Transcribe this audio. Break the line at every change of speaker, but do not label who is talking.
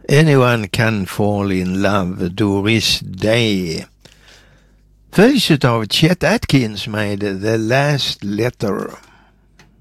Anyone Can Fall In Love, Doris Day. Följs av Chet Atkins med The Last Letter.